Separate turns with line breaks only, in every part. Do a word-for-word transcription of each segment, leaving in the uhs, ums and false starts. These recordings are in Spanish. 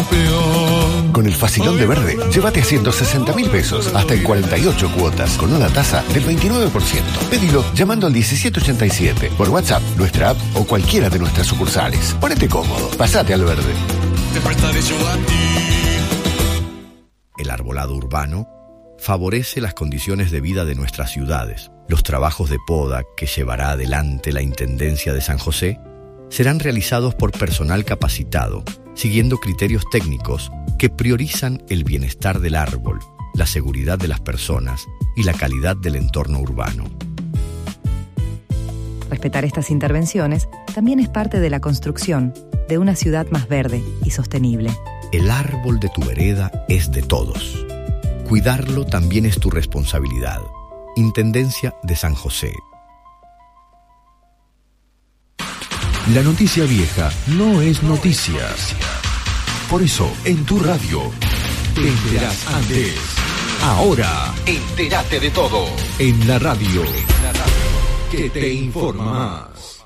campeón.
Con el Facilón de Verde, llévate a ciento sesenta mil pesos, hasta en cuarenta y ocho cuotas, con una tasa del veintinueve por ciento. Pedilo llamando al diecisiete ochenta y siete, por WhatsApp, nuestra app o cualquiera de nuestras sucursales. Ponete cómodo, pasate al verde.
Te prestaré yo a ti.
El arbolado urbano favorece las condiciones de vida de nuestras ciudades. Los trabajos de poda que llevará adelante la Intendencia de San José serán realizados por personal capacitado, siguiendo criterios técnicos que priorizan el bienestar del árbol, la seguridad de las personas y la calidad del entorno urbano.
Respetar estas intervenciones también es parte de la construcción de una ciudad más verde y sostenible.
El árbol de tu vereda es de todos. Cuidarlo también es tu responsabilidad. Intendencia de San José.
La noticia vieja no es noticia. Por eso, en tu radio, te enterás antes. Ahora, entérate de todo. En la radio, que te informa más.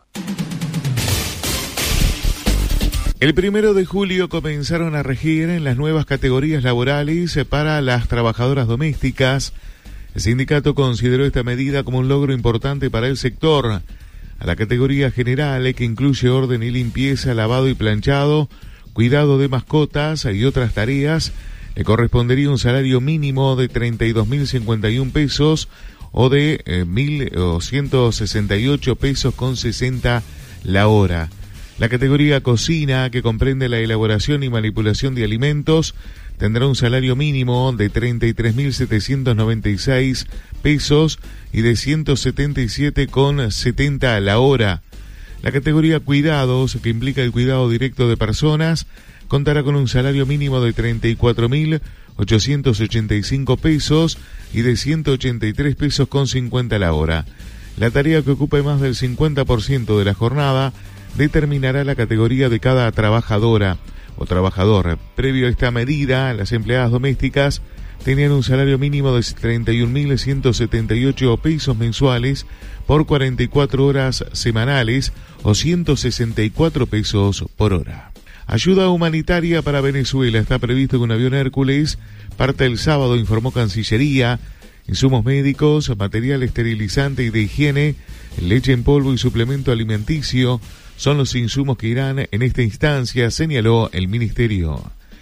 El primero de julio comenzaron a regir en las nuevas categorías laborales para las trabajadoras domésticas. El sindicato consideró esta medida como un logro importante para el sector. A la categoría general, que incluye orden y limpieza, lavado y planchado, cuidado de mascotas y otras tareas, le correspondería un salario mínimo de treinta y dos mil cincuenta y un pesos o de eh, mil ciento sesenta y ocho pesos con sesenta la hora. La categoría cocina, que comprende la elaboración y manipulación de alimentos, tendrá un salario mínimo de treinta y tres mil setecientos noventa y seis pesos y de ciento setenta y siete con setenta a la hora. La categoría cuidados, que implica el cuidado directo de personas, contará con un salario mínimo de treinta y cuatro mil ochocientos ochenta y cinco pesos y de ciento ochenta y tres pesos con cincuenta la hora. La tarea que ocupe más del cincuenta por ciento de la jornada determinará la categoría de cada trabajadora o trabajador. Previo a esta medida, las empleadas domésticas tenían un salario mínimo de treinta y un mil ciento setenta y ocho pesos mensuales por cuarenta y cuatro horas semanales o ciento sesenta y cuatro pesos por hora. Ayuda humanitaria para Venezuela. Está previsto que un avión Hércules parte el sábado, informó Cancillería. Insumos médicos, material esterilizante y de higiene, leche en polvo y suplemento alimenticio son los insumos que irán en esta instancia, señaló el ministerio.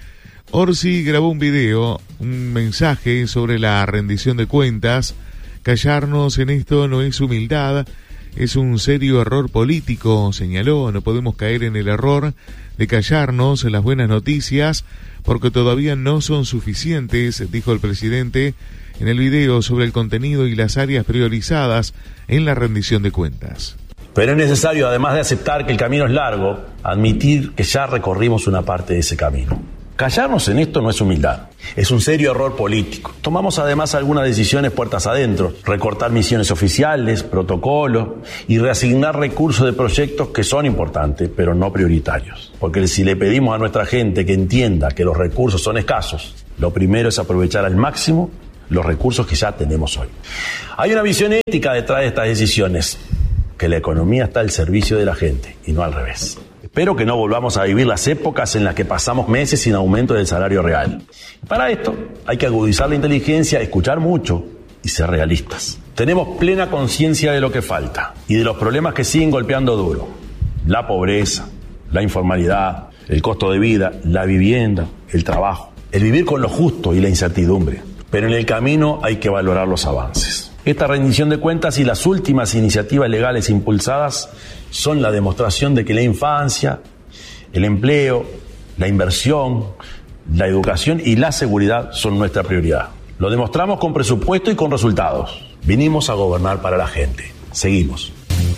Orsi grabó un video, un mensaje sobre la rendición de cuentas. Callarnos en esto no es humildad, es un serio error político, señaló. No podemos caer en el error de callarnos en las buenas noticias porque todavía no son suficientes, dijo el presidente en el video sobre el contenido y las áreas priorizadas en la rendición de cuentas.
Pero es necesario, además de aceptar que el camino es largo, admitir que ya recorrimos una parte de ese camino. Callarnos en esto no es humildad, es un serio error político. Tomamos además algunas decisiones puertas adentro, recortar misiones oficiales, protocolos y reasignar recursos de proyectos que son importantes, pero no prioritarios. Porque si le pedimos a nuestra gente que entienda que los recursos son escasos, lo primero es aprovechar al máximo los recursos que ya tenemos hoy. Hay una visión ética detrás de estas decisiones, que la economía está al servicio de la gente y no al revés. Espero que no volvamos a vivir las épocas en las que pasamos meses sin aumento del salario real. Para esto hay que agudizar la inteligencia, escuchar mucho y ser realistas. Tenemos plena conciencia de lo que falta y de los problemas que siguen golpeando duro. La pobreza, la informalidad, el costo de vida, la vivienda, el trabajo, el vivir con lo justo y la incertidumbre. Pero en el camino hay que valorar los avances. Esta rendición de cuentas y las últimas iniciativas legales impulsadas son la demostración de que la infancia, el empleo, la inversión, la educación y la seguridad son nuestra prioridad. Lo demostramos con presupuesto y con resultados. Vinimos a gobernar para la gente. Seguimos.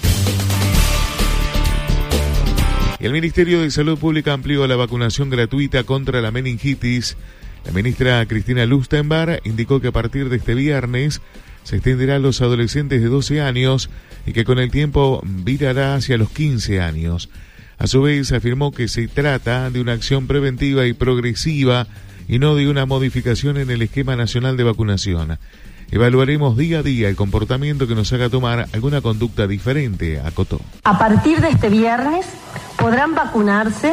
El Ministerio de Salud Pública amplió la vacunación gratuita contra la meningitis. La ministra Cristina Lustenberg indicó que a partir de este viernes se extenderá a los adolescentes de doce años y que con el tiempo virará hacia los quince años. A su vez, afirmó que se trata de una acción preventiva y progresiva y no de una modificación en el esquema nacional de vacunación. Evaluaremos día a día el comportamiento que nos haga tomar alguna conducta diferente, acotó.
A partir de este viernes podrán vacunarse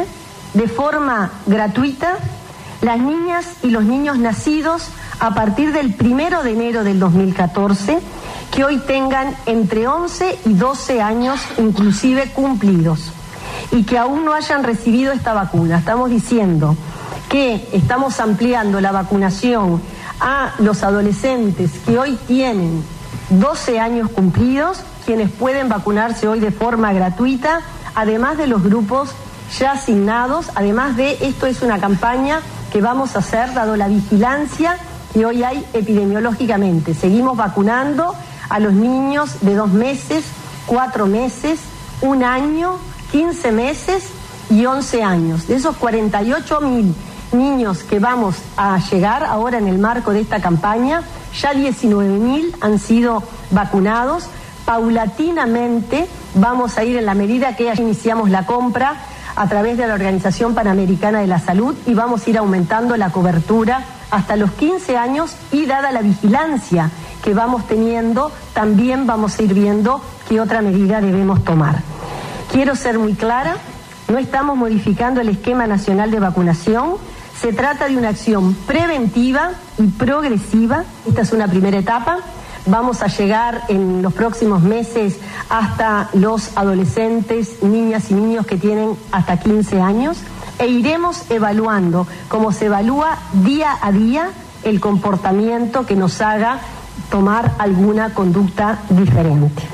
de forma gratuita las niñas y los niños nacidos a partir del primero de enero del dos mil catorce, que hoy tengan entre once y doce años inclusive cumplidos y que aún no hayan recibido esta vacuna. Estamos diciendo que estamos ampliando la vacunación a los adolescentes que hoy tienen doce años cumplidos, quienes pueden vacunarse hoy de forma gratuita, además de los grupos ya asignados. Además de esto, es una campaña que vamos a hacer dado la vigilancia que hoy hay epidemiológicamente. Seguimos vacunando a los niños de dos meses, cuatro meses, un año, quince meses y once años. De esos cuarenta y ocho mil niños que vamos a llegar ahora en el marco de esta campaña, ya diecinueve mil han sido vacunados. Paulatinamente vamos a ir, en la medida que iniciamos la compra a través de la Organización Panamericana de la Salud, y vamos a ir aumentando la cobertura hasta los quince años, y dada la vigilancia que vamos teniendo, también vamos a ir viendo qué otra medida debemos tomar. Quiero ser muy clara, no estamos modificando el esquema nacional de vacunación, se trata de una acción preventiva y progresiva. Esta es una primera etapa. Vamos a llegar en los próximos meses hasta los adolescentes, niñas y niños que tienen hasta quince años, e iremos evaluando, como se evalúa día a día, el comportamiento que nos haga tomar alguna conducta diferente.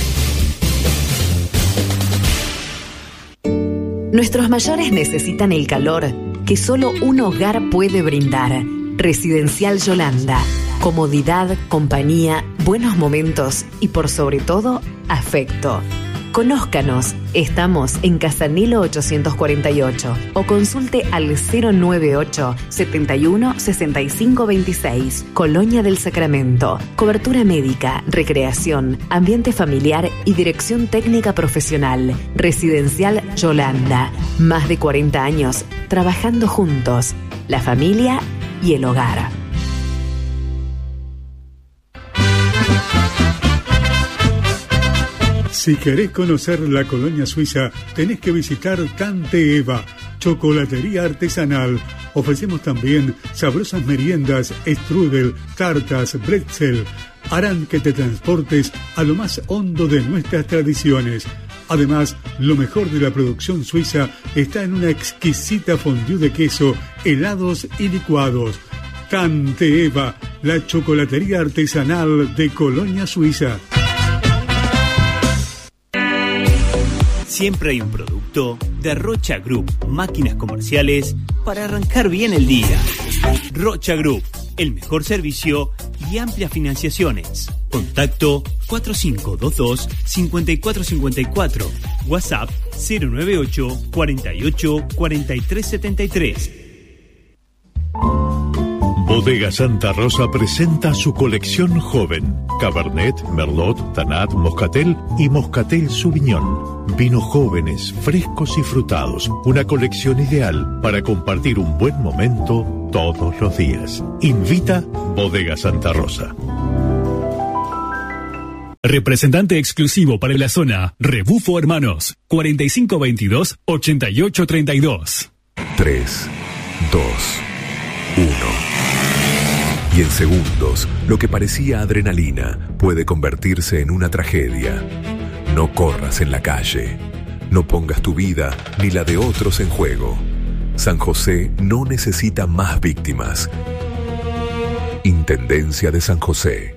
Nuestros mayores necesitan el calor que solo un hogar puede brindar. Residencial Yolanda. Comodidad, compañía, buenos momentos y, por sobre todo, afecto. Conózcanos, estamos en Casanilo ochocientos cuarenta y ocho o consulte al cero noventa y ocho, setenta y uno, sesenta y cinco veintiséis, Colonia del Sacramento. Cobertura médica, recreación, ambiente familiar y dirección técnica profesional. Residencial Yolanda. Más de cuarenta años trabajando juntos, la familia y el hogar.
Si querés conocer la colonia suiza, tenés que visitar Tante Eva, chocolatería artesanal. Ofrecemos también sabrosas meriendas, strudel, tartas, bretzel. Harán que te transportes a lo más hondo de nuestras tradiciones. Además, lo mejor de la producción suiza está en una exquisita fondue de queso, helados y licuados. Tante Eva, la chocolatería artesanal de Colonia Suiza.
Siempre hay un producto de Rocha Group, máquinas comerciales para arrancar bien el día. Rocha Group, el mejor servicio y amplias financiaciones. Contacto cuatro cinco dos dos, cinco cuatro cinco cuatro, WhatsApp cero nueve ocho, cuarenta y ocho, cuarenta y tres setenta y tres.
Bodega Santa Rosa presenta su colección joven. Cabernet, Merlot, Tanat, Moscatel y Moscatel Sauvignon. Vinos jóvenes, frescos y frutados. Una colección ideal para compartir un buen momento todos los días. Invita Bodega Santa Rosa.
Representante exclusivo para la zona, Rebufo Hermanos, cuarenta y cinco veintidós, ochenta y ocho treinta y dos.
tres, dos, uno. Y en segundos, lo que parecía adrenalina puede convertirse en una tragedia. No corras en la calle. No pongas tu vida ni la de otros en juego. San José no necesita más víctimas. Intendencia de San José.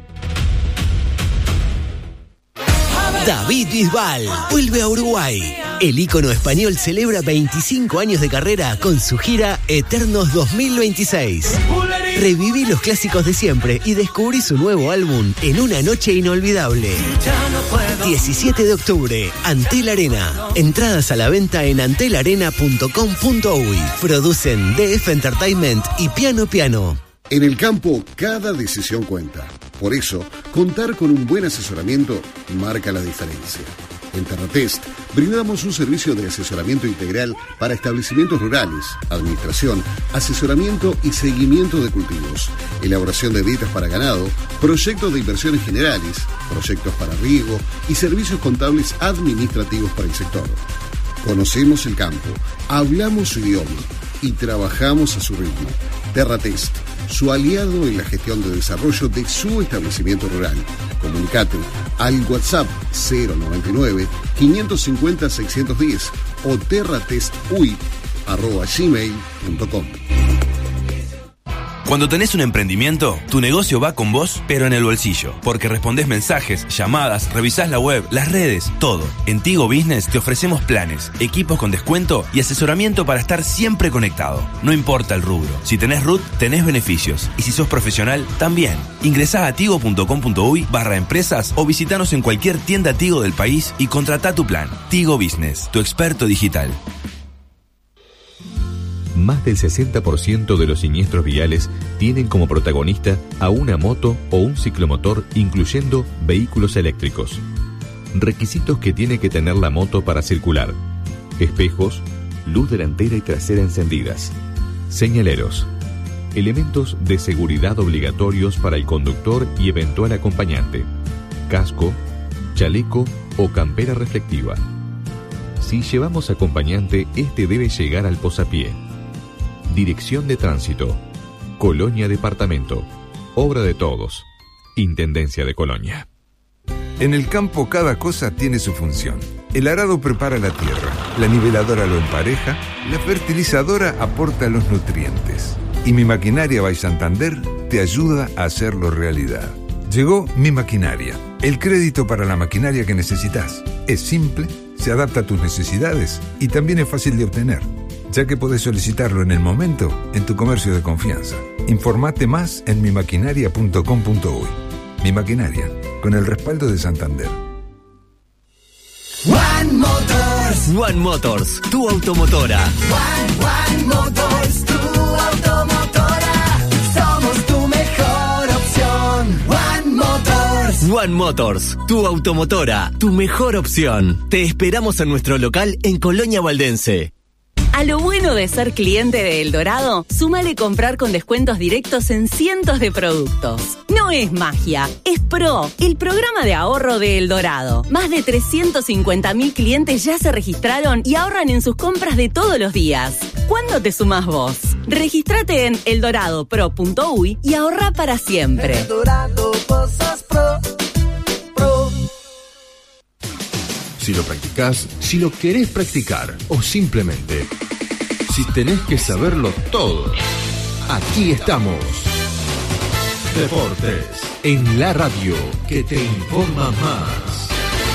David Bisbal vuelve a Uruguay. El ícono español celebra veinticinco años de carrera con su gira Eternos dos mil veintiséis. Reviví los clásicos de siempre y descubrí su nuevo álbum en una noche inolvidable. diecisiete de octubre, Antel Arena. Entradas a la venta en antel arena punto com punto uy. Producen D F Entertainment y Piano Piano.
En el campo, cada decisión cuenta. Por eso, contar con un buen asesoramiento marca la diferencia. En Terratest brindamos un servicio de asesoramiento integral para establecimientos rurales, administración, asesoramiento y seguimiento de cultivos, elaboración de dietas para ganado, proyectos de inversiones generales, proyectos para riego y servicios contables administrativos para el sector. Conocemos el campo, hablamos su idioma y trabajamos a su ritmo. Terratest, su aliado en la gestión de desarrollo de su establecimiento rural. Comunicate al WhatsApp cero noventa y nueve, quinientos cincuenta, seiscientos diez o terratestui arroba gmail punto com.
Cuando tenés un emprendimiento, tu negocio va con vos, pero en el bolsillo. Porque respondés mensajes, llamadas, revisás la web, las redes, todo. En Tigo Business te ofrecemos planes, equipos con descuento y asesoramiento para estar siempre conectado. No importa el rubro. Si tenés R U T, tenés beneficios. Y si sos profesional, también. Ingresá a tigo.com.uy barra empresas o visitanos en cualquier tienda Tigo del país y contratá tu plan. Tigo Business, tu experto digital.
Más del sesenta por ciento de los siniestros viales tienen como protagonista a una moto o un ciclomotor, incluyendo vehículos eléctricos. Requisitos que tiene que tener la moto para circular: espejos, luz delantera y trasera encendidas, señaleros, elementos de seguridad obligatorios para el conductor y eventual acompañante, casco, chaleco o campera reflectiva. Si llevamos acompañante, este debe llegar al posapié. Dirección de Tránsito, Colonia Departamento, obra de todos, Intendencia de Colonia.
En el campo cada cosa tiene su función. El arado prepara la tierra, la niveladora lo empareja, la fertilizadora aporta los nutrientes. Y Mi Maquinaria by Santander te ayuda a hacerlo realidad. Llegó Mi Maquinaria, el crédito para la maquinaria que necesitas. Es simple, se adapta a tus necesidades y también es fácil de obtener, ya que podés solicitarlo en el momento en tu comercio de confianza. Informate más en mi maquinaria punto com punto uy. Mi Maquinaria, con el respaldo de Santander.
One Motors. One Motors, tu automotora.
One, One Motors, tu automotora. Somos tu mejor opción. One Motors.
One Motors, tu automotora, tu mejor opción. Te esperamos en nuestro local en Colonia Valdense.
A lo bueno de ser cliente de El Dorado, súmale comprar con descuentos directos en cientos de productos. No es magia, es Pro, el programa de ahorro de El Dorado. Más de trescientos cincuenta mil clientes ya se registraron y ahorran en sus compras de todos los días. ¿Cuándo te sumás vos? Regístrate en eldorado pro punto uy y ahorra para siempre.
El Dorado, vos sos Pro. Pro.
Si lo practicás, si lo querés practicar o simplemente si tenés que saberlo todo, aquí estamos. Deportes en la radio que te informa más.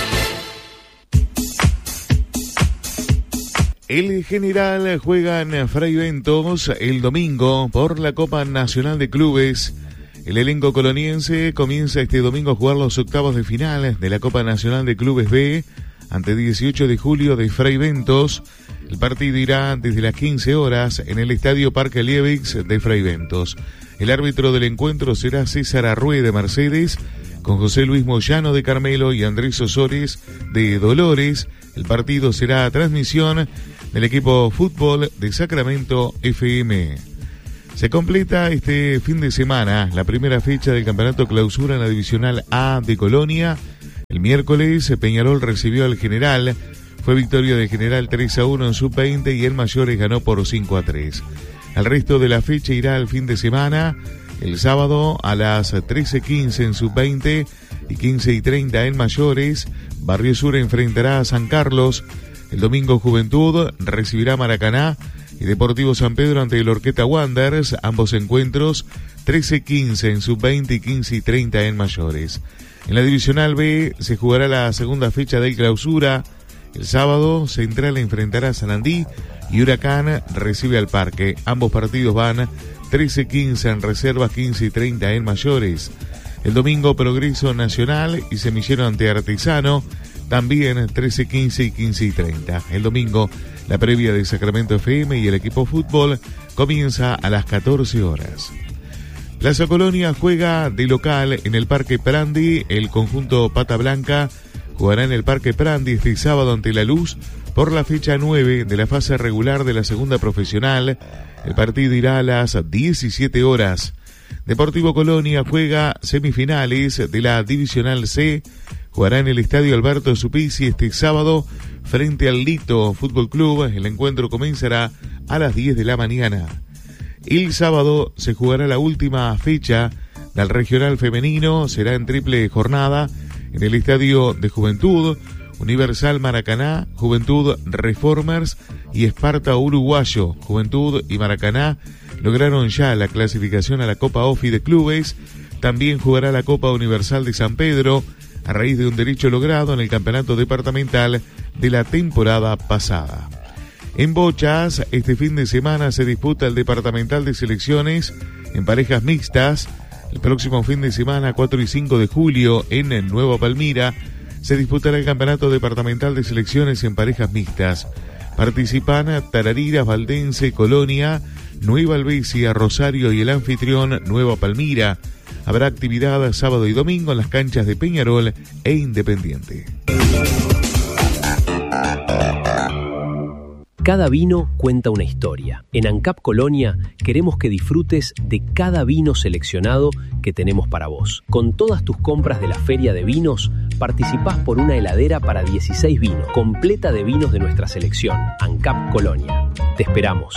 El General juega en Fray Bentos el domingo por la Copa Nacional de Clubes. El elenco coloniense comienza este domingo a jugar los octavos de final de la Copa Nacional de Clubes B ante dieciocho de julio de Fray Bentos. El partido irá desde las quince horas en el Estadio Parque Liebix de Fray Bentos. El árbitro del encuentro será César Arrué de Mercedes, con José Luis Moyano de Carmelo y Andrés Osores de Dolores. El partido será a transmisión del equipo fútbol de Sacramento F M. Se completa este fin de semana la primera fecha del campeonato clausura en la divisional A de Colonia. El miércoles Peñarol recibió al General, fue victoria de General tres a uno en sub veinte y el Mayores ganó por cinco a tres. El resto de la fecha irá al fin de semana, el sábado a las trece quince en sub veinte y quince y treinta en Mayores. Barrio Sur enfrentará a San Carlos, el domingo Juventud recibirá a Maracaná y Deportivo San Pedro ante el Orqueta Wanderers, ambos encuentros trece quince en sub veinte y quince y treinta en Mayores. En la Divisional B se jugará la segunda fecha de clausura. El sábado Central enfrentará a Sanandí y Huracán recibe al Parque. Ambos partidos van trece quince en reservas, quince y treinta en Mayores. El domingo Progreso Nacional y Semillero ante Artesano, también trece quince y quince y treinta. El domingo la previa de Sacramento F M y el equipo fútbol comienza a las catorce horas. Plaza Colonia juega de local en el Parque Prandi. El conjunto Pata Blanca jugará en el Parque Prandi este sábado ante La Luz por la fecha nueve de la fase regular de la segunda profesional. El partido irá a las diecisiete horas. Deportivo Colonia juega semifinales de la Divisional C. jugará en el Estadio Alberto Suplicy este sábado frente al Lito Fútbol Club. El encuentro comenzará a las diez de la mañana. El sábado se jugará la última fecha del regional femenino, será en triple jornada en el Estadio de Juventud, Universal Maracaná, Juventud Reformers y Esparta Uruguayo. Juventud y Maracaná lograron ya la clasificación a la Copa OFI de Clubes. También jugará la Copa Universal de San Pedro a raíz de un derecho logrado en el campeonato departamental de la temporada pasada. En bochas, este fin de semana se disputa el departamental de selecciones en parejas mixtas. El próximo fin de semana, cuatro y cinco de julio, en Nueva Palmira, se disputará el campeonato departamental de selecciones en parejas mixtas. Participan Tarariras, Valdense, Colonia, Nueva Albesia, Rosario y el anfitrión Nueva Palmira. Habrá actividad sábado y domingo en las canchas de Peñarol e Independiente.
Cada vino cuenta una historia. En ANCAP Colonia queremos que disfrutes de cada vino seleccionado que tenemos para vos. Con todas tus compras de la Feria de Vinos, participás por una heladera para dieciséis vinos, completa de vinos de nuestra selección. ANCAP Colonia. Te esperamos.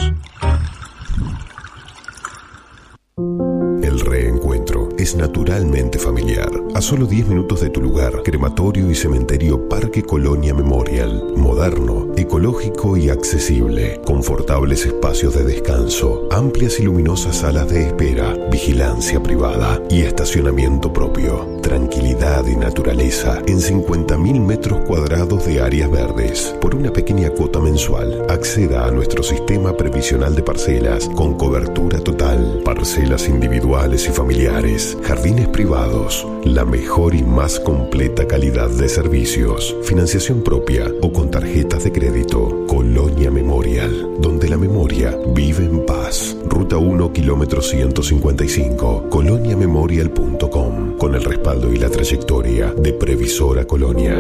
El reencuentro es naturalmente familiar. A solo diez minutos de tu lugar, crematorio y cementerio Parque Colonia Memorial. Moderno, ecológico y accesible. Confortables espacios de descanso, amplias y luminosas salas de espera, vigilancia privada y estacionamiento propio. Tranquilidad y naturaleza en cincuenta mil metros cuadrados de áreas verdes. Por una pequeña cuota mensual, acceda a nuestro sistema previsional de parcelas con cobertura total. Parcelas individuales y familiares, jardines privados, la mejor y más completa calidad de servicios, financiación propia o con tarjetas de crédito. Colonia Memorial, donde la memoria vive en paz. Ruta uno, kilómetro ciento cincuenta y cinco, colonia memorial punto com, con el respaldo y la trayectoria de Previsora Colonia.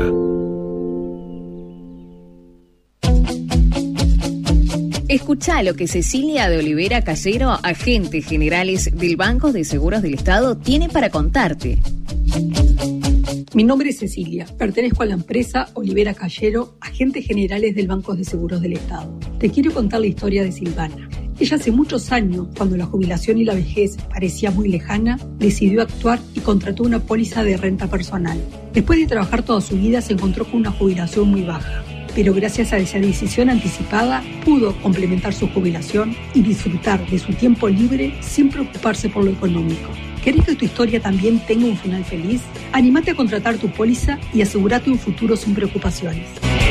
Escuchá lo que Cecilia de Olivera Callero, agente generales del Banco de Seguros del Estado, tiene para contarte.
Mi nombre es Cecilia, pertenezco a la empresa Olivera Callero, agentes generales del Banco de Seguros del Estado. Te quiero contar la historia de Silvana. Ella hace muchos años, cuando la jubilación y la vejez parecía muy lejana, decidió actuar y contrató una póliza de renta personal. Después de trabajar toda su vida, se encontró con una jubilación muy baja. Pero gracias a esa decisión anticipada, pudo complementar su jubilación y disfrutar de su tiempo libre sin preocuparse por lo económico. ¿Querés que tu historia también tenga un final feliz? Anímate a contratar tu póliza y asegúrate un futuro sin preocupaciones.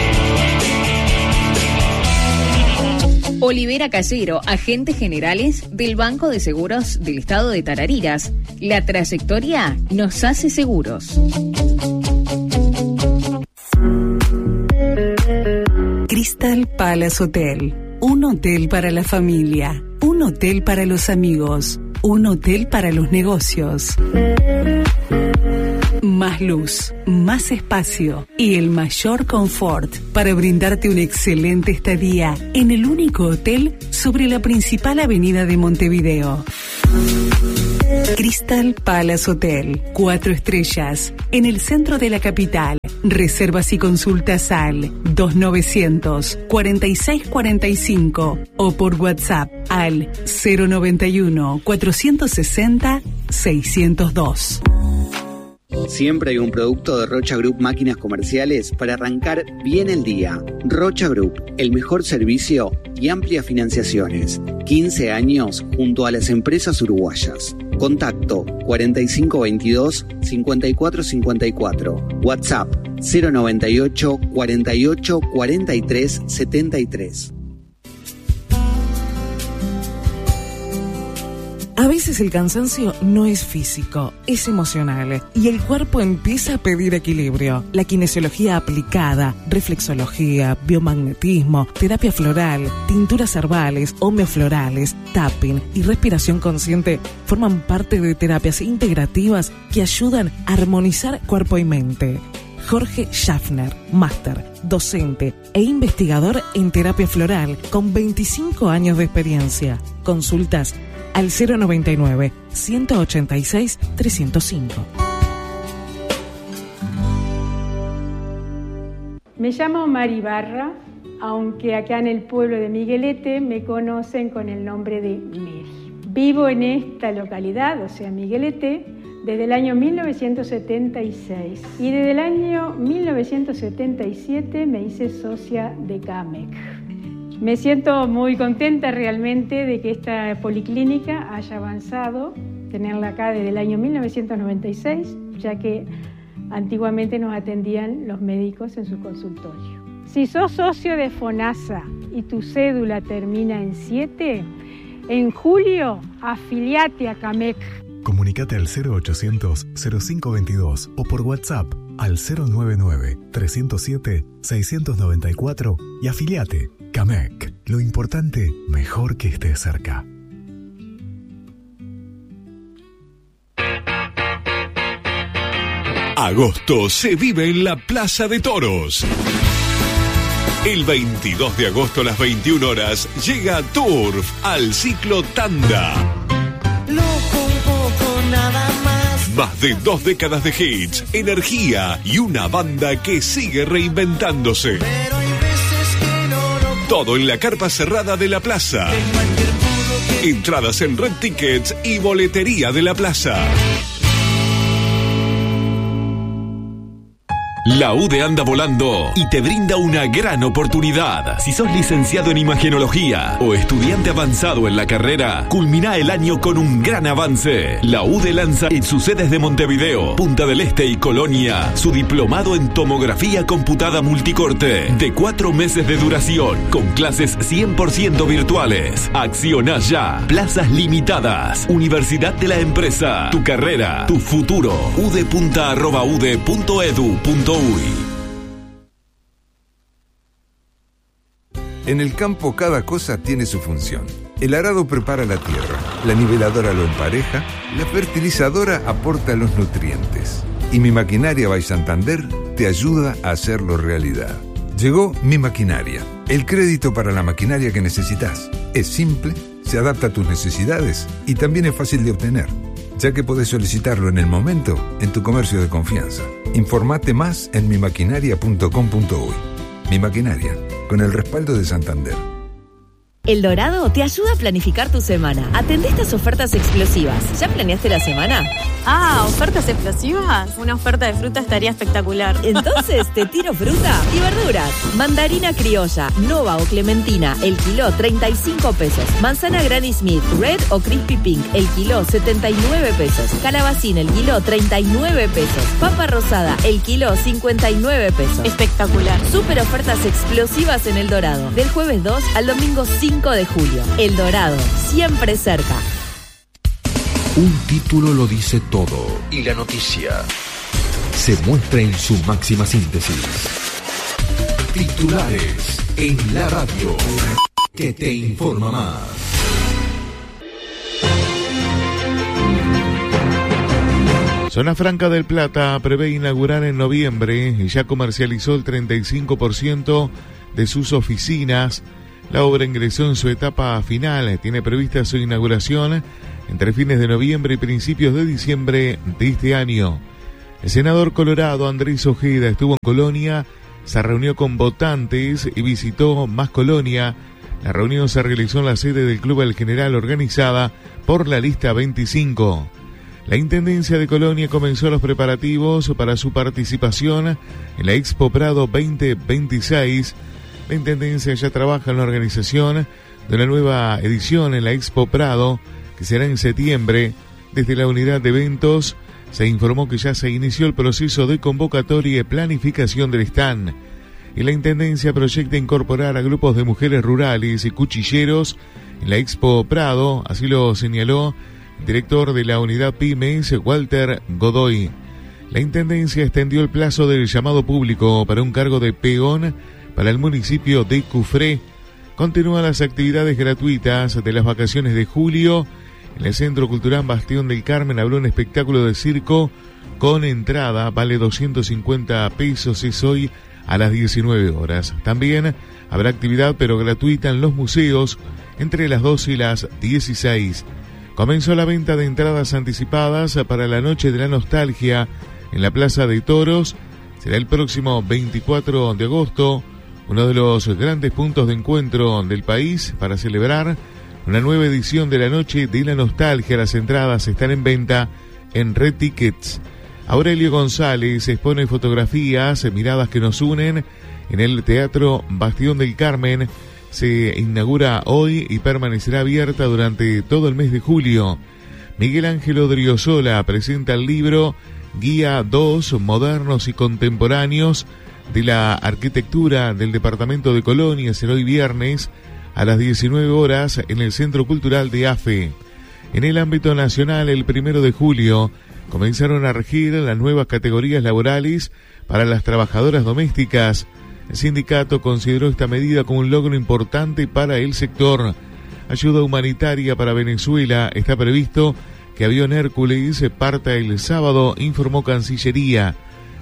Olivera Callero, agentes generales del Banco de Seguros del Estado de Tarariras. La trayectoria nos hace seguros.
Crystal Palace Hotel. Un hotel para la familia. Un hotel para los amigos. Un hotel para los negocios. Más luz, más espacio y el mayor confort para brindarte una excelente estadía en el único hotel sobre la principal avenida de Montevideo. Crystal Palace Hotel, cuatro estrellas, en el centro de la capital. Reservas y consultas al dos novecientos, cuarenta y seis cuarenta y cinco o por WhatsApp al cero noventa y uno, cuatrocientos sesenta, seiscientos dos.
Siempre hay un producto de Rocha Group Máquinas Comerciales para arrancar bien el día. Rocha Group, el mejor servicio y amplias financiaciones. quince años junto a las empresas uruguayas. Contacto cuarenta y cinco veintidós, cincuenta y cuatro cincuenta y cuatro. WhatsApp cero noventa y ocho, cuarenta y ocho, cuarenta y tres, setenta y tres.
A veces el cansancio no es físico, es emocional y el cuerpo empieza a pedir equilibrio. La kinesiología aplicada, reflexología, biomagnetismo, terapia floral, tinturas herbales, homeoflorales, tapping y respiración consciente forman parte de terapias integrativas que ayudan a armonizar cuerpo y mente. Jorge Schaffner, máster, docente e investigador en terapia floral con veinticinco años de experiencia. Consultas al cero noventa y nueve, ciento ochenta y seis, trescientos cinco.
Me llamo Mari Barra, aunque acá en el pueblo de Miguelete me conocen con el nombre de Mary. Vivo en esta localidad, o sea, Miguelete, desde el año mil novecientos setenta y seis. Y desde el año mil novecientos setenta y siete me hice socia de CAMEC. Me siento muy contenta realmente de que esta policlínica haya avanzado, tenerla acá desde el año mil novecientos noventa y seis, ya que antiguamente nos atendían los médicos en su consultorio. Si sos socio de FONASA y tu cédula termina en siete, en julio afiliate a CAMEC.
Comunicate al cero ochocientos cero cinco veintidós o por WhatsApp al cero noventa y nueve trescientos siete seiscientos noventa y cuatro y afiliate. CAMEC. Lo importante, mejor que estés cerca.
Agosto se vive en la Plaza de Toros. El veintidós de agosto a las veintiuna horas llega Turf al ciclo Tanda.
Loco un poco nada más.
Más de dos décadas de hits, energía y una banda que sigue reinventándose.
Pero hay veces que no lo...
Todo en la carpa cerrada de la plaza. Que... Entradas en Red Tickets y boletería de la plaza. La U D E anda volando y te brinda una gran oportunidad. Si sos licenciado en imagenología o estudiante avanzado en la carrera, culmina el año con un gran avance. La U D E lanza en sus sedes de Montevideo, Punta del Este y Colonia su diplomado en tomografía computada multicorte de cuatro meses de duración con clases cien por ciento virtuales. Acciona ya. Plazas limitadas. Universidad de la Empresa. Tu carrera, tu futuro. udepunta arroba ude punto edu punto uy.
En el campo cada cosa tiene su función. El arado prepara la tierra, la niveladora lo empareja, la fertilizadora aporta los nutrientes. Y Mi Maquinaria by Santander te ayuda a hacerlo realidad. Llegó Mi Maquinaria, el crédito para la maquinaria que necesitas. Es simple, se adapta a tus necesidades y también es fácil de obtener, ya que podés solicitarlo en el momento en tu comercio de confianza. Informate más en mi maquinaria punto com punto uy. Mi Maquinaria, con el respaldo de Santander.
El Dorado te ayuda a planificar tu semana. Atendé estas ofertas explosivas. ¿Ya planeaste la semana?
Ah, ¿ofertas explosivas? Una oferta de fruta estaría espectacular.
Entonces te tiro fruta y verduras. Mandarina criolla, nova o clementina, el kilo treinta y cinco pesos. Manzana Granny Smith, red o crispy pink, el kilo setenta y nueve pesos. Calabacín, el kilo treinta y nueve pesos. Papa rosada, el kilo cincuenta y nueve pesos.
Espectacular.
Super ofertas explosivas en El Dorado. Del jueves dos al domingo cinco de julio. El Dorado, siempre cerca.
Un título lo dice todo y la noticia se muestra en su máxima síntesis. Titulares en la radio que te informa más.
Zona Franca del Plata prevé inaugurar en noviembre y ya comercializó el treinta y cinco por ciento de sus oficinas. La obra ingresó en su etapa final. Tiene prevista su inauguración entre fines de noviembre y principios de diciembre de este año. El senador colorado Andrés Ojeda estuvo en Colonia, se reunió con votantes y visitó más Colonia. La reunión se realizó en la sede del Club El General organizada por la Lista veinticinco. La Intendencia de Colonia comenzó los preparativos para su participación en la Expo Prado veinte veintiséis. La Intendencia ya trabaja en la organización de una nueva edición en la Expo Prado, que será en septiembre. Desde la unidad de eventos se informó que ya se inició el proceso de convocatoria y planificación del stand. Y la Intendencia proyecta incorporar a grupos de mujeres rurales y cuchilleros en la Expo Prado, así lo señaló el director de la unidad Pymes, Walter Godoy. La Intendencia extendió el plazo del llamado público para un cargo de peón para el municipio de Cufré. Continúan las actividades gratuitas de las vacaciones de julio. En el Centro Cultural Bastión del Carmen habrá un espectáculo de circo con entrada, vale doscientos cincuenta pesos, es hoy a las diecinueve horas. También habrá actividad pero gratuita en los museos entre las doce y las dieciséis. Comenzó la venta de entradas anticipadas para la Noche de la Nostalgia en la Plaza de Toros. será el próximo veinticuatro de agosto, uno de los grandes puntos de encuentro del país para celebrar una nueva edición de la Noche de la Nostalgia. Las entradas están en venta en Red Tickets. Aurelio González expone fotografías, miradas que nos unen en el Teatro Bastión del Carmen. Se inaugura hoy y permanecerá abierta durante todo el mes de julio. Miguel Ángel Odriozola presenta el libro Guía dos, Modernos y Contemporáneos de la Arquitectura del Departamento de Colonia. Será hoy viernes a las diecinueve horas en el Centro Cultural de AFE. En el ámbito nacional, el primero de julio, comenzaron a regir las nuevas categorías laborales para las trabajadoras domésticas. El sindicato consideró esta medida como un logro importante para el sector. Ayuda humanitaria para Venezuela. Está previsto que avión Hércules parta el sábado, informó Cancillería.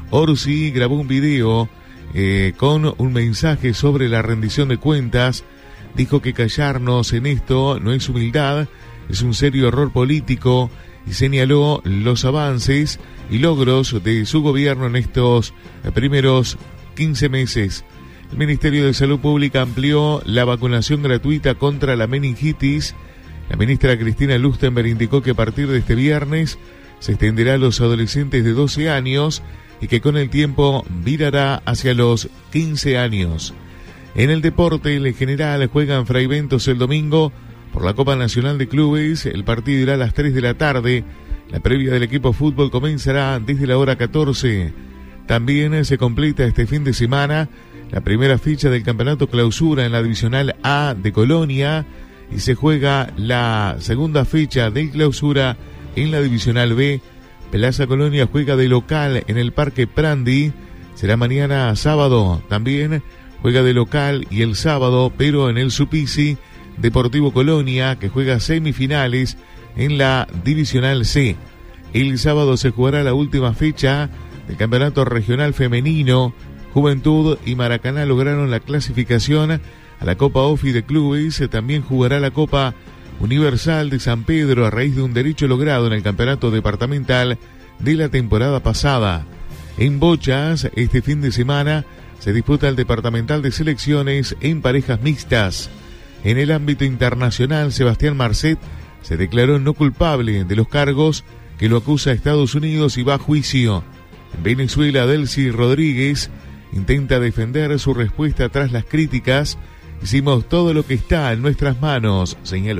Orsi grabó un video eh, con un mensaje sobre la rendición de cuentas. Dijo que callarnos en esto no es humildad, es un serio error político, y señaló los avances y logros de su gobierno en estos primeros quince meses. El Ministerio de Salud Pública amplió la vacunación gratuita contra la meningitis. La ministra Cristina Lustenberg indicó que a partir de este viernes se extenderá a los adolescentes de doce años y que con el tiempo virará hacia los quince años. En el deporte, en general, juegan Fraiventos el domingo por la Copa Nacional de Clubes. El partido irá a las tres de la tarde. La previa del equipo fútbol comenzará desde la hora catorce. También se completa este fin de semana la primera fecha del campeonato clausura en la divisional A de Colonia y se juega la segunda fecha del clausura en la divisional B. Plaza Colonia juega de local en el Parque Prandi. Será mañana sábado. También juega de local y el sábado, pero en el Supisi. Deportivo Colonia, que juega semifinales en la divisional C. El sábado se jugará la última fecha del campeonato regional femenino. Juventud y Maracaná lograron la clasificación a la Copa OFI de Clubes. También jugará la Copa Universal de San Pedro a raíz de un derecho logrado en el campeonato departamental de la temporada pasada. En bochas, este fin de semana se disputa el departamental de selecciones en parejas mixtas. En el ámbito internacional, Sebastián Marcet se declaró no culpable de los cargos que lo acusa a Estados Unidos y va a juicio. En Venezuela, Delcy Rodríguez intenta defender su respuesta tras las críticas. Hicimos todo lo que está en nuestras manos, señaló.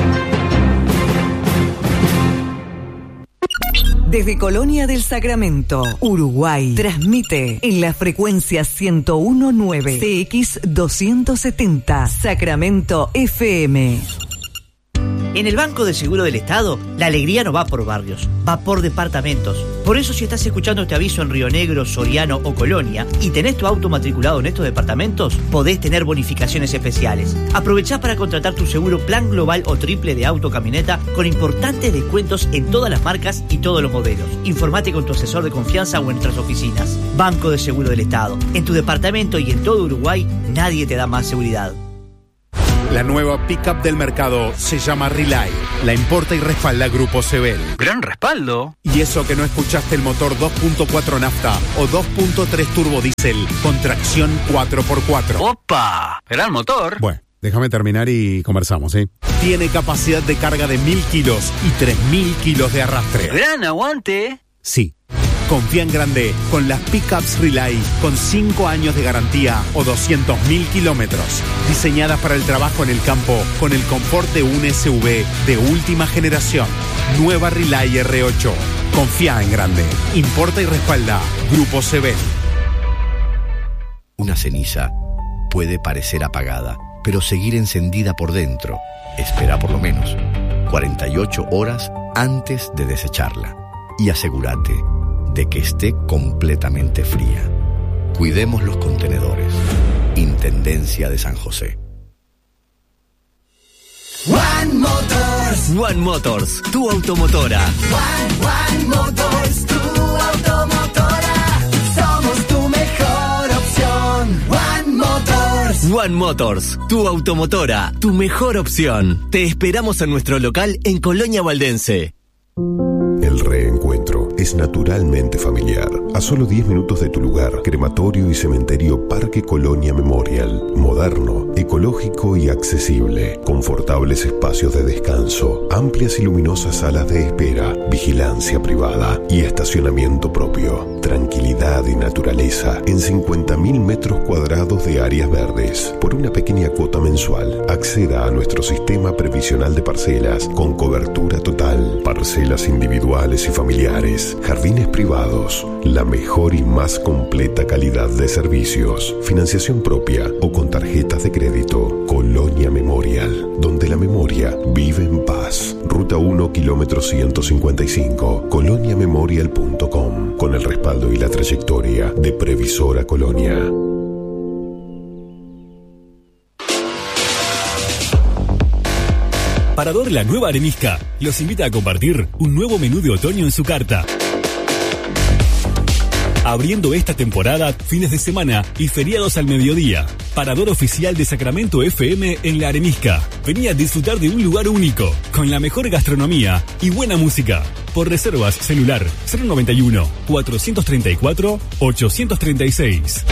Desde Colonia del Sacramento, Uruguay, transmite en la frecuencia ciento uno punto nueve C X doscientos setenta, Sacramento F M.
En el Banco de Seguro del Estado, la alegría no va por barrios, va por departamentos. Por eso, si estás escuchando este aviso en Río Negro, Soriano o Colonia y tenés tu auto matriculado en estos departamentos, podés tener bonificaciones especiales. Aprovechá para contratar tu seguro plan global o triple de auto camioneta con importantes descuentos en todas las marcas y todos los modelos. Informate con tu asesor de confianza o en nuestras oficinas. Banco de Seguro del Estado. En tu departamento y en todo Uruguay, nadie te da más seguridad.
La nueva pickup del mercado se llama Relay. La importa y respalda Grupo Sebel.
¡Gran respaldo!
Y eso que no escuchaste el motor dos punto cuatro nafta o dos punto tres turbo diésel con tracción cuatro por cuatro.
¡Opa! ¡Gran motor!
Bueno, déjame terminar y conversamos, ¿eh? Tiene capacidad de carga de mil kilos y tres mil kilos de arrastre.
¡Gran aguante!
Sí. Confía en grande con las pickups Relay con cinco años de garantía o doscientos mil kilómetros. Diseñadas para el trabajo en el campo con el confort de un S U V de última generación. Nueva Relay R ocho. Confía en grande. Importa y respalda Grupo Sebel.
Una ceniza puede parecer apagada, pero seguir encendida por dentro. Espera por lo menos cuarenta y ocho horas antes de desecharla. Y asegúrate de que esté completamente fría. Cuidemos los contenedores. Intendencia de San José.
One Motors.
One Motors, tu automotora.
One, One Motors, tu automotora. Somos tu mejor opción. One Motors.
One Motors, tu automotora, tu mejor opción. Te esperamos en nuestro local en Colonia Valdense.
El reencuentro es naturalmente familiar. a solo diez minutos de tu lugar. Crematorio y cementerio Parque Colonia Memorial. Moderno, ecológico y accesible. Confortables espacios de descanso, amplias y luminosas salas de espera, vigilancia privada y estacionamiento propio. Tranquilidad y naturaleza en cincuenta mil metros cuadrados de áreas verdes. Por una pequeña cuota mensual, acceda a nuestro sistema previsional de parcelas con cobertura total. Parcelas individuales y familiares, jardines privados, la mejor y más completa calidad de servicios. Financiación propia o con tarjetas de crédito. Colonia Memorial, donde la memoria vive en paz. Ruta uno, kilómetro ciento cincuenta y cinco, colonia memorial punto com, con el respaldo y la trayectoria de Previsora Colonia.
Parador La Nueva Arenisca los invita a compartir un nuevo menú de otoño en su carta. Abriendo esta temporada, fines de semana y feriados al mediodía. Parador oficial de Sacramento F M en La Arenisca. Vení a disfrutar de un lugar único, con la mejor gastronomía y buena música. Por reservas, celular cero noventa y uno, cuatrocientos treinta y cuatro, ochocientos treinta y seis.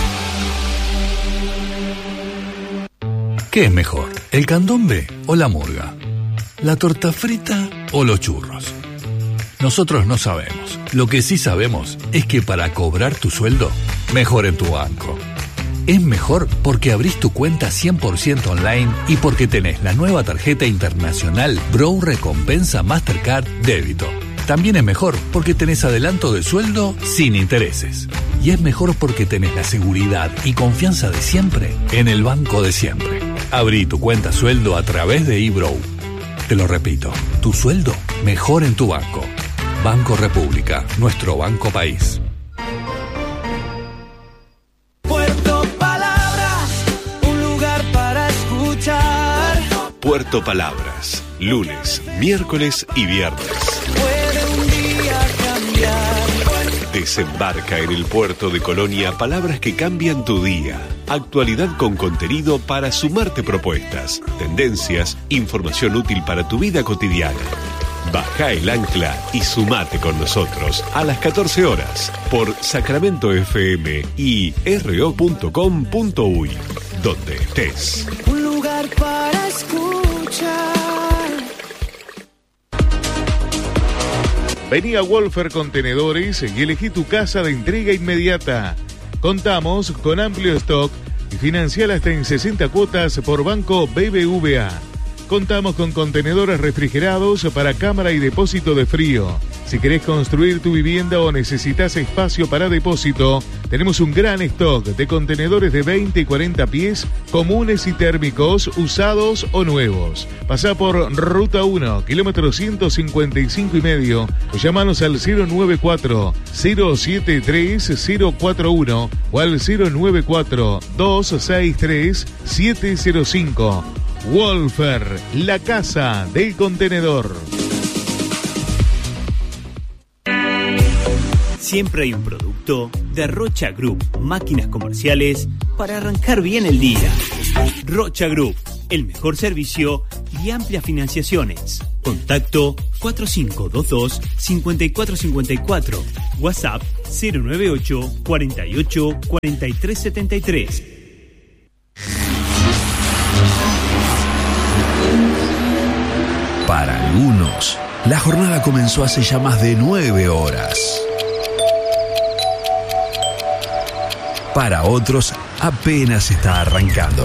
¿Qué es mejor, el candombe o la murga? ¿La torta frita o los churros? Nosotros no sabemos. Lo que sí sabemos es que para cobrar tu sueldo, mejor en tu banco. Es mejor porque abrís tu cuenta cien por ciento online y porque tenés la nueva tarjeta internacional Bro Recompensa Mastercard Débito. También es mejor porque tenés adelanto de sueldo sin intereses. Y es mejor porque tenés la seguridad y confianza de siempre en el banco de siempre. Abrí tu cuenta sueldo a través de eBrow. Te lo repito, tu sueldo mejor en tu banco. Banco República, nuestro banco país.
Puerto Palabras, un lugar para escuchar.
Puerto Palabras, lunes, miércoles y viernes.
Puede un día cambiar.
Desembarca en el puerto de Colonia palabras que cambian tu día. Actualidad con contenido para sumarte propuestas, tendencias, información útil para tu vida cotidiana. Baja el ancla y sumate con nosotros a las catorce horas por Sacramento F M y r o punto com punto u y, donde estés.
Un lugar para escuchar.
Vení a Wolfer Contenedores y elegí tu casa de entrega inmediata. Contamos con amplio stock y financiar hasta en sesenta cuotas por Banco B B V A. Contamos con contenedores refrigerados para cámara y depósito de frío. Si querés construir tu vivienda o necesitas espacio para depósito, tenemos un gran stock de contenedores de veinte y cuarenta pies, comunes y térmicos, usados o nuevos. Pasá por Ruta uno, kilómetro ciento cincuenta y cinco y medio, o llamanos al cero nueve cuatro, cero siete tres, cero cuatro uno o al cero nueve cuatro, dos seis tres, siete cero cinco. Wolfer, la casa del contenedor.
Siempre hay un producto de Rocha Group, máquinas comerciales para arrancar bien el día. Rocha Group, el mejor servicio y amplias financiaciones. Contacto cuatro cinco dos dos, cinco cuatro cinco cuatro. WhatsApp cero nueve ocho, cuarenta y ocho, cuarenta y tres setenta y tres.
Para algunos, la jornada comenzó hace ya más de nueve horas. Para otros, apenas está arrancando.